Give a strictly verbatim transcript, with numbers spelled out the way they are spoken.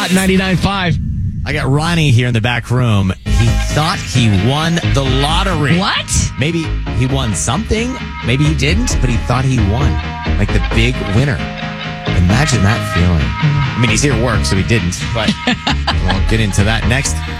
Hot ninety-nine point five. I got Ronnie here in the back room. He thought he won the lottery. What? Maybe he won something. Maybe he didn't, but he thought he won. Like the big winner. Imagine that feeling. I mean, he's here at work, so he didn't, but we'll get into that next.